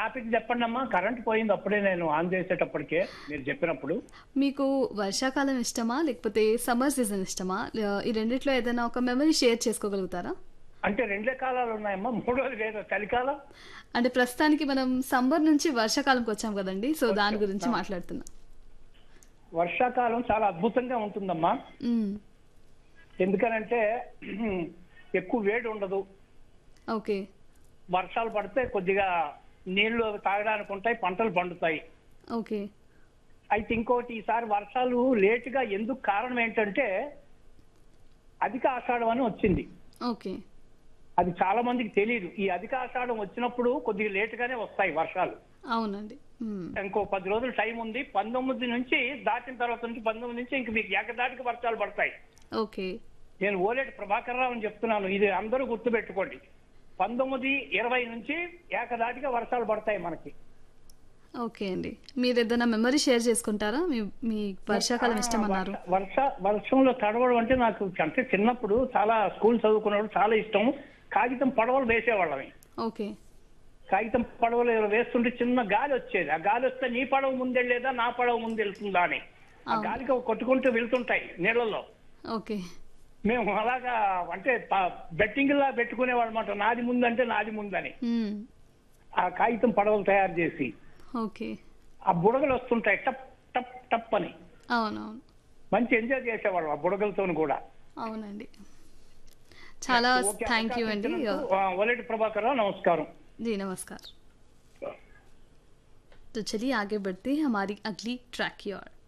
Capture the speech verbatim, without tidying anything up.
Topic చెప్పండి అమ్మా. Current పోయింది అప్పుడే నేను ఆన్ చేసేటప్పటికే మీరు చెప్పినప్పుడు. మీకు వర్షాకాలం ఇష్టమా? లేకపోతే సమ్మర్ సీజన్ ఇష్టమా? ఆహ్, ఈ రెండిట్లో ఏదైనా ఒక మెమరీ షేర్ చేసుకోగలుగుతారా? అంటే రెండే కాలాలు ఉన్నాయమ్మా, మూడోది లేదు చలికాలం. అంటే ప్రస్తుతానికి మనం సమ్మర్ నుంచి వర్షాకాలంకి వచ్చాం కదండీ! సో, దాని వచ్చాం. గురించి ఆ. మాట్లాడుతున్నా. వర్షాకాలం చాలా అద్భుతంగా ఉంటుందమ్మా. హ్మ్. ఎందుకనంటే ఎక్కువ వేడి ఉండదు. ఓకే. వర్షాలు పడితే కొద్దిగా నీళ్లు తాగడానికి ఉంటాయి, పంటలు పండుతాయి. ఓకే. అయితే ఇంకోటి, ఈసారి వర్షాలు లేటుగా ఎందుకు కారణం ఏంటంటే అధిక ఆషాఢం అని వచ్చింది. ఓకే. అది చాలా మందికి తెలియదు. ఈ అధిక ఆషాఢం వచ్చినప్పుడు కొద్దిగా లేటుగానే వస్తాయి వర్షాలు. అవునండి. హ్మ్. ఇంకో పది రోజులు టైం ఉంది. పంతొమ్మిది నుంచి దాటిన తర్వాత నుంచి పంతొమ్మిది నుంచి ఇంక మీకు ఏకదాటికి వర్షాలు పడతాయి. ఓకే. నేను ఓలేటి ప్రభాకర్ రావు అని చెప్తున్నాను, ఇది అందరూ గుర్తుపెట్టుకోండి. పంతొమ్మిది ఇరవై నుంచి ఏకదాటిగా వర్షాలు పడతాయి మనకి. ఓకే అండి. మీరేదైనా మెమరీ షేర్ చేసుకుంటారా? మీ మీ వర్షాకాలం ఇష్టమన్నారు. వర్ష వర్ష వర్షంలో తడవడం అంటే నాకు అంటే చిన్నప్పుడు చాలా స్కూల్ చదువుకున్నప్పుడు చాలా ఇష్టం. కాగితం పడవలు వేసేవాళ్ళమి. ఓకే. కాగితం పడవలు వేస్తుంటే చిన్న గాలి వచ్చేది. ఆ గాలి వస్తే నీ పడవ ముందెళ్ళేదా నా పడవ ముందు వెళ్తుందా అని ఆ అవును. గాలికి అవి కొట్టుకుంటూ వెళ్తుంటాయి నీళ్ళలో. ఓకే. మేము అలాగా అంటే బెట్టింగ్ లా పెట్టుకునేవాళ్ళు అనమాట. నాది ముందంటే నాది ముందని హ్మ్. ఆ కాగితం పడవలు తయారు చేసి ఓకే. ఆ బుడగలు వస్తుంటాయి టప్ టప్ టప్ అని. అవునవును. మంచి ఎంజాయ్ చేసేవాళ్ళం ఆ బుడగలతో కూడా. అవునండి. చాలా ఓకే, థ్యాంక్ యూ అవకాశం అండి. ఇచ్చినందుకు, ఆ, వలేటి ప్రభాకర్ రావు, నమस्कार। जी नमस्कार। तो चलिए आगे बढ़ते हैं हमारी अगली ट्रैक की ओर।